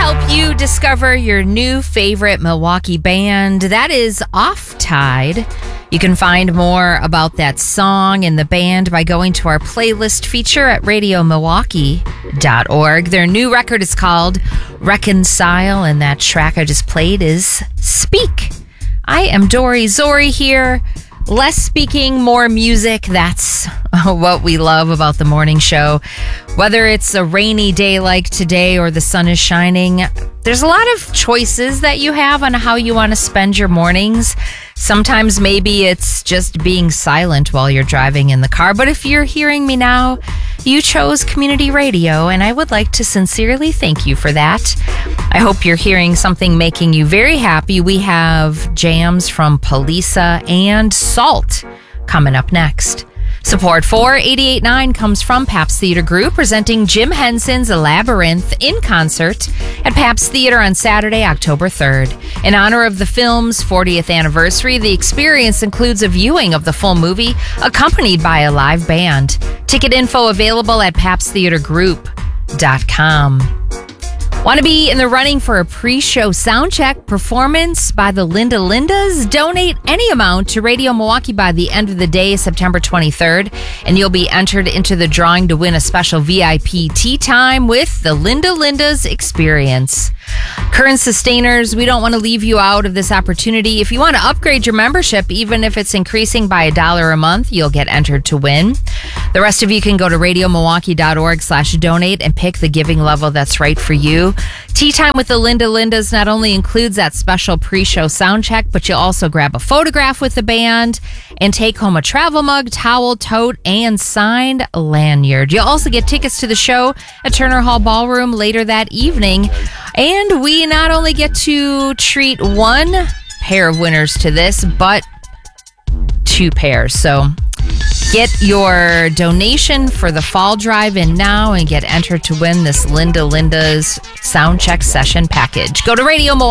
help you discover your new favorite Milwaukee band. That is Off Tide. You can find more about that song and the band by going to our playlist feature at radiomilwaukee.org. Their new record is called Reconcile, and that track I just played is Speak. I am Dory Zori here. Less speaking, more music. That's what we love about the morning show. Whether it's a rainy day like today or the sun is shining, there's a lot of choices that you have on how you want to spend your mornings. Sometimes maybe it's just being silent while you're driving in the car. But if you're hearing me now, you chose community radio, and I would like to sincerely thank you for that. I hope you're hearing something making you very happy. We have jams from Polisa and Salt coming up next. Support for 88.9 comes from Pabst Theater Group, presenting Jim Henson's Labyrinth in concert at Pabst Theater on Saturday, October 3rd. In honor of the film's 40th anniversary, the experience includes a viewing of the full movie, accompanied by a live band. Ticket info available at pabsttheatergroup.com. Want to be in the running for a pre-show soundcheck performance by the Linda Lindas? Donate any amount to Radio Milwaukee by the end of the day, September 23rd, and you'll be entered into the drawing to win a special VIP tea time with the Linda Lindas experience. Current sustainers, we don't want to leave you out of this opportunity. If you want to upgrade your membership, even if it's increasing by $1 a month, you'll get entered to win. The rest of you can go to radiomilwaukee.org/donate and pick the giving level that's right for you. Tea Time with the Linda Lindas not only includes that special pre-show sound check, but you'll also grab a photograph with the band and take home a travel mug, towel, tote, and signed lanyard. You'll also get tickets to the show at Turner Hall Ballroom later that evening. And we not only get to treat one pair of winners to this, but two pairs. So get your donation for the fall drive in now and get entered to win this Linda Linda's Soundcheck Session package. Go to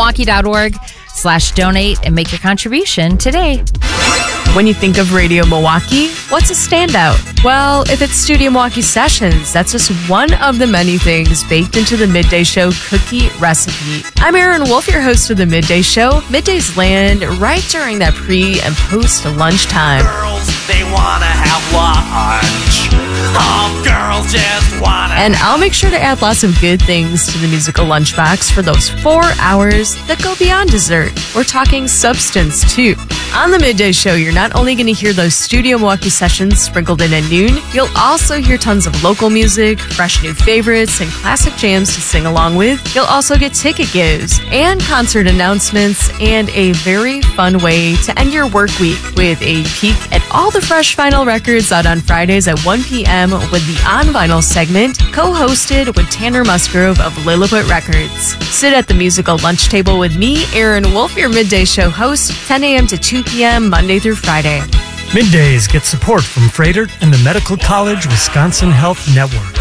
radiomilwaukee.org/donate and make your contribution today. When you think of Radio Milwaukee, what's a standout? Well, if it's Studio Milwaukee Sessions, that's just one of the many things baked into the Midday Show cookie recipe. I'm Aaron Wolf, your host of the Midday Show. Middays land right during that pre- and post-lunchtime. Girls, they wanna have lunch. All girls just wanna. And I'll make sure to add lots of good things to the musical lunchbox for those 4 hours that go beyond dessert. We're talking substance, too. On the Midday Show, you're not only going to hear those Studio Milwaukee Sessions sprinkled in at noon, you'll also hear tons of local music, fresh new favorites, and classic jams to sing along with. You'll also get ticket gives and concert announcements and a very fun way to end your work week with a peek at all the fresh vinyl records out on Fridays at 1 p.m. with the On Vinyl segment, co-hosted with Tanner Musgrove of Lilliput Records. Sit at the musical lunch table with me, Aaron Wolf, your Midday Show host, 10 a.m. to 2 p.m. Monday through Friday. Middays get support from Freighter and the Medical College Wisconsin Health Network.